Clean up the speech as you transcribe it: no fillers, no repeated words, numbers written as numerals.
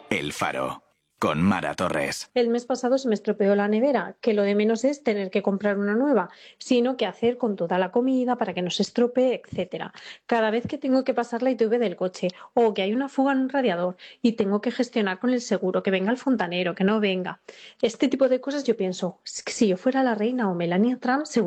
El Faro, con Mara Torres. El mes pasado se me estropeó la nevera, que lo de menos es tener que comprar una nueva, sino qué hacer con toda la comida para que no se estropee, etcétera. Cada vez que tengo que pasar la ITV del coche o que hay una fuga en un radiador y tengo que gestionar con el seguro, que venga el fontanero, que no venga. Este tipo de cosas yo pienso, si yo fuera la reina o Melania Trump, seguro